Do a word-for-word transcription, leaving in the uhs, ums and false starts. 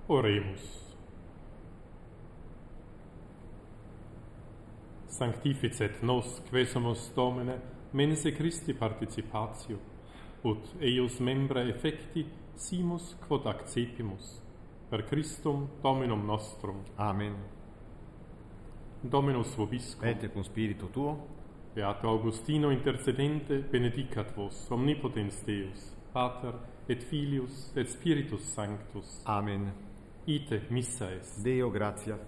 Oremus. Sanctificet nos, quesumus Domine, mense Christi participatio, ut eius membra effecti simus quod accepimus, per Christum Dominum nostrum. Amen. Dominus vobiscum. Et cum spiritu tuo. Beato Augustino intercedente, benedicat vos, omnipotens Deus, Pater, et Filius, et Spiritus Sanctus. Amen. Ite missa est. Deo gratias.